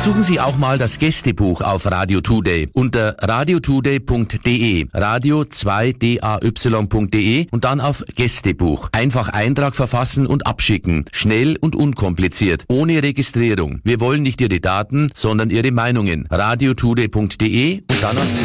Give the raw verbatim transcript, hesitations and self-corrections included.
Besuchen Sie auch mal das Gästebuch auf Radio Today unter radio today punkt de, radio zwei d a y punkt de und dann auf Gästebuch. Einfach Eintrag verfassen und abschicken. Schnell und unkompliziert, ohne Registrierung. Wir wollen nicht Ihre Daten, sondern Ihre Meinungen. radio today punkt de und dann auf